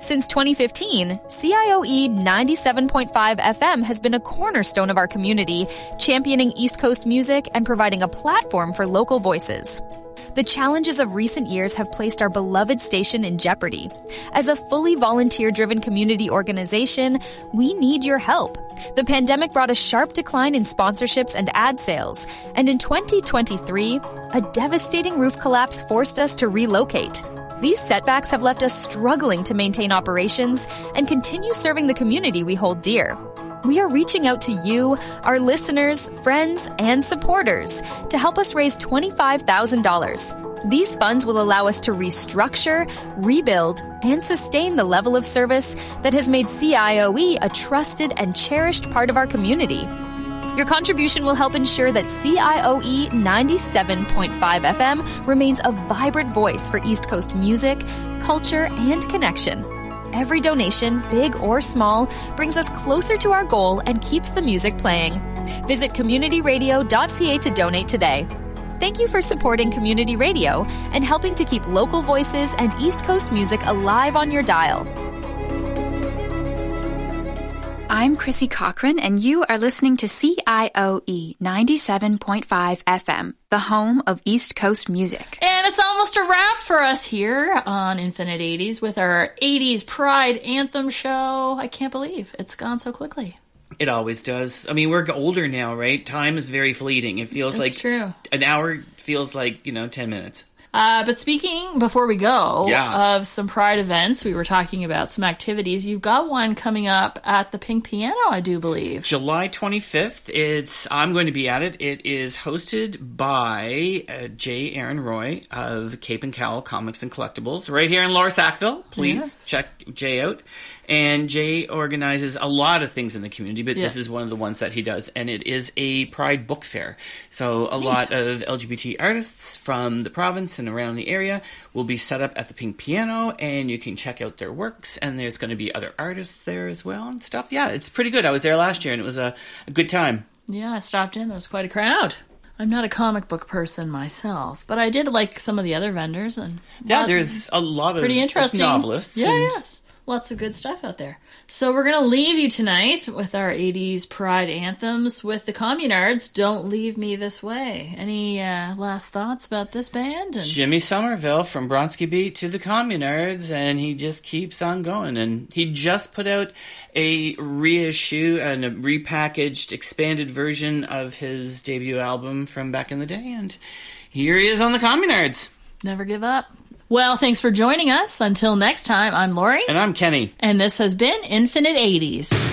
Since 2015, CIOE 97.5 FM has been a cornerstone of our community, championing East Coast music and providing a platform for local voices. The challenges of recent years have placed our beloved station in jeopardy. As a fully volunteer-driven community organization, we need your help. The pandemic brought a sharp decline in sponsorships and ad sales, and in 2023, a devastating roof collapse forced us to relocate. These setbacks have left us struggling to maintain operations and continue serving the community we hold dear. We are reaching out to you, our listeners, friends, and supporters to help us raise $25,000. These funds will allow us to restructure, rebuild, and sustain the level of service that has made CIOE a trusted and cherished part of our community. Your contribution will help ensure that CIOE 97.5 FM remains a vibrant voice for East Coast music, culture, and connection. Every donation, big or small, brings us closer to our goal and keeps the music playing. Visit communityradio.ca to donate today. Thank you for supporting community radio and helping to keep local voices and East Coast music alive on your dial. I'm Chrissy Cochran, and you are listening to CIOE 97.5 FM, the home of East Coast music. And it's almost a wrap for us here on Infinite 80s with our 80s Pride Anthem show. I can't believe it's gone so quickly. It always does. I mean, we're older now, right? Time is very fleeting. It feels like true. An hour feels like, 10 minutes. But speaking, before we go, Yeah. of some Pride events, we were talking about some activities. You've got one coming up at the Pink Piano, I do believe. July 25th, I'm going to be at it. It is hosted by J. Aaron Roy of Cape and Cowl Comics and Collectibles, right here in Lower Sackville. Please check Jay out. And Jay organizes a lot of things in the community, but this is one of the ones that he does. And it is a Pride book fair. So a lot of LGBT artists from the province and around the area will be set up at the Pink Piano, and you can check out their works. And there's going to be other artists there as well and stuff. Yeah, it's pretty good. I was there last year, and it was a good time. Yeah, I stopped in. There was quite a crowd. I'm not a comic book person myself, but I did like some of the other vendors. And there's a lot of pretty interesting novelists. Yeah, yes. Lots of good stuff out there. So we're going to leave you tonight with our 80s Pride anthems with the Communards, Don't Leave Me This Way. Any last thoughts about this band? Jimmy Somerville from Bronski Beat to the Communards, and he just keeps on going. And he just put out a reissue and a repackaged, expanded version of his debut album from back in the day. And here he is on the Communards. Never give up. Well, thanks for joining us. Until next time, I'm Lori. And I'm Kenny. And this has been Infinite 80s.